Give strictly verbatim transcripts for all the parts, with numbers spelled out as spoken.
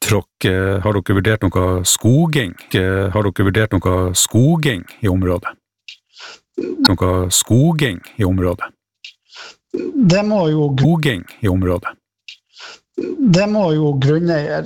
tråkk, har dere vurdert noe skoging? Har dere vurdert noe skoging i området? Noe skoging i området? Det må jo skoging i området. Det må jo grunneier.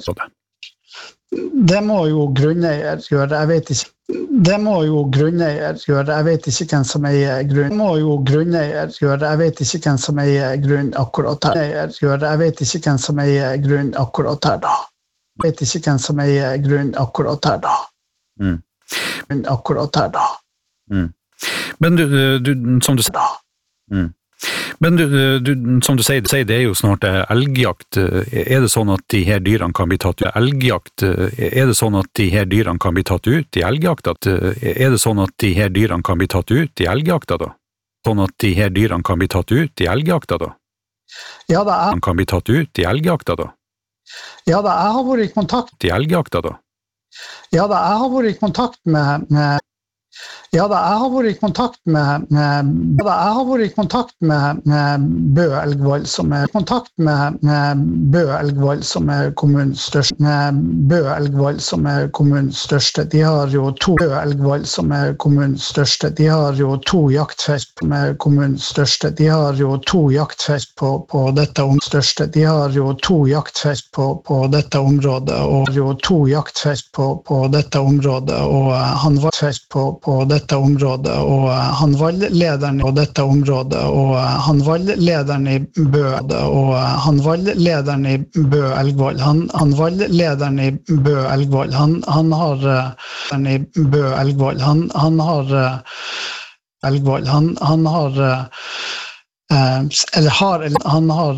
Det må jo grunneier gjøre. Jeg vet ikke. Det må jo grunneier gjøre. Jeg vet ikke hvem som eier grunn. Det må jo grunneier gjøre. Jeg vet ikke hvem som eier grunn akkurat her. Gjøre. Jeg vet ikke hvem som eier grunn akkurat her da. Jeg vet ikke hvem som eier grunn akkurat her da. Mm. Grunn akkurat her da. Mm. Men du, du, som du sier, mm. Men du, du, som du sier, det er jo snart elgjakt. Er det sånn at de her dyrene kan bli tatt ut? Elgjakt, er det sånn at de her dyrene kan bli tatt ut i elgjakta? Er det sånn at de her dyrene kan bli tatt ut i elgjakta da? Sånn at de her dyrene kan bli tatt ut i elgjakta da? Ja, det er. Kan bli tatt ut i elgjakta da? Ja, da jeg har vært i kontakt. I elgjakta da? Ja, da jeg har vært i kontakt med, med Ja, da jeg har vært i kontakt med, med ja, da jeg har vært i kontakt med, med Bø Elgvoll, som er kontakt med, med Bø Elgvoll, som er kommunens største, med Bø Elgvoll, som er kommunens største. De har jo to Bø Elgvoll, som er kommunens største. De har jo to jaktfelt med kommunens største. De har jo to jaktfelt på, på dette området største. De har jo to jaktfelt på, på dette området, og jo to jaktfelt på, på dette området, og han var felt på, på dette området, og han var lederen i dette området, og han var lederen i Bø, og han var lederen i Bø Elgvoll. Han, han var lederen i Bø Elgvoll. Han, han har lederen i Bø Elgvoll. Han, han har Elgvoll. Han, han har eh, eller har eller han har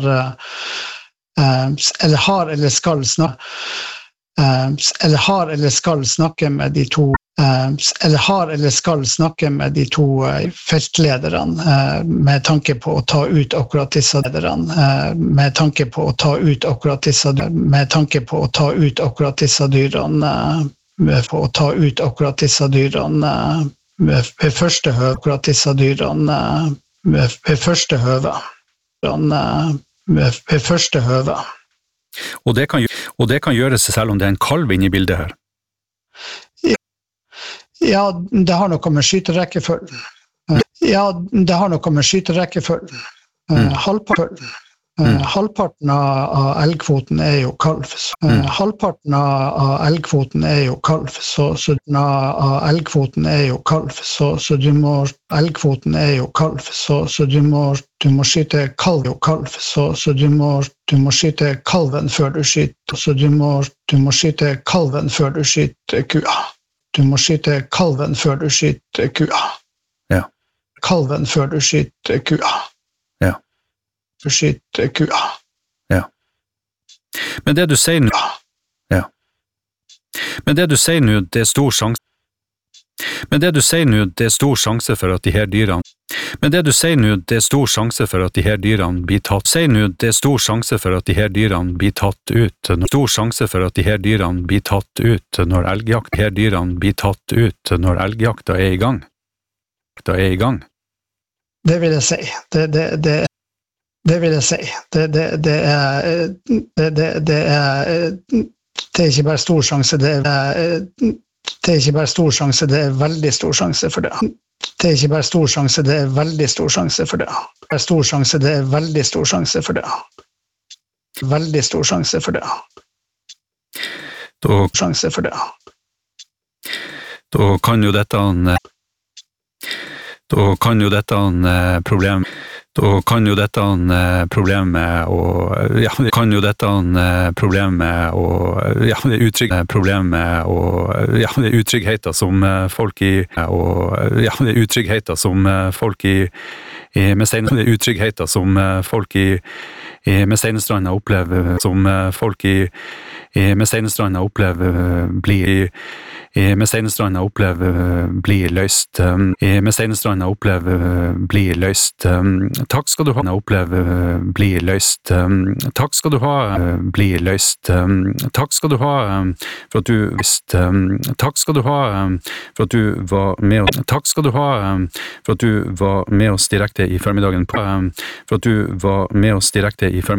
eh, eller har eller skal snakke eh, eller har eller skal snakke med de to eller har eller skal snakke med de to feltlederne med tanke på å ta ut akkurat disse lederne, med tanke på å ta ut akkurat disse med tanke på å ta ut akkurat disse dyrene, på å ta ut akkurat disse dyrene ved første høve, akkurat disse dyrene ved første høve, ved første høve. Og det kan, og det kan gjøres selv om det er en kalv inne i bildet her? Ja, det har noe med skyterekkefølgen. Ja, det har noe med skyterekkefølgen. Mm. Halvparten, mm. halvparten av elgkvoten er jo kalv. Mm. Halvparten av elgkvoten er jo kalv, så, så av elgkvoten er jo kalv, så, så du må elgkvoten er jo kalv, så, så du må du må skyte kalv og kalv, så, så du må du må skyte kalven før du skyter, så du må du må skyte kalven før du skyter kua. Du må skyte kalven før du skyter kua. Ja. Kalven før du skyter kua. Ja. Du skyter kua. Ja. Men det du sier nå, ja. Men det du sier nå, det er stor sjanse. Men det du sier nå, det er stor sjanse for at de her dyrene Men det du sier nå, det er stor sjanse for at de her dyrene blir tatt. Sier nå, det er stor sjanse for at de her dyrene blir tatt ut. Stor sjanse for at de her dyrene blir tatt ut når elgjakt her dyrene blir tatt ut når elgjakta er i gang. Da er i gang. Det vil jeg si. Det det det det vil jeg si. Det det det er det det det er det er ikke bare stor sjanse, det er det er ikke bare stor sjanse, det er veldig stor sjanse for det. Det er ikke bare stor sjanse, det er veldig stor sjanse for det. Det er stor sjanse, det er veldig stor sjanse for det. Veldig stor sjanse for det. Da, sjanse for det. Da kan jo dette Da kan jo dette problem Da kan jo dette problem med å ja, det kan jo dette problem med å ja, det utrygg problem med å ja, det utryggheter som folk i og ja, det utryggheter som folk i, i med Steinestranda det utryggheter som folk i, i med Steinestranda opplever som folk i, i med Steinestranda opplever blir i med Steinestranda opplever blir løst i med Steinestranda opplever blir løst. Takk skal du ha opplever blir løst. Takk skal du ha blir løst. Takk skal du ha for at du visste. Takk skal du ha for at du var med oss. Takk skal du ha for at du var med oss direkte i formiddagen på for at du var med oss direkte i formiddagen.